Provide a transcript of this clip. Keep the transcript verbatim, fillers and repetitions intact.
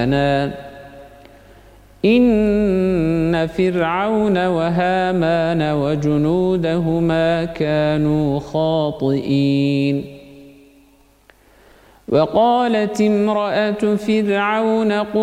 إن فرعون وهامان وجنودهما كانوا خاطئين وقالت امرأة فرعون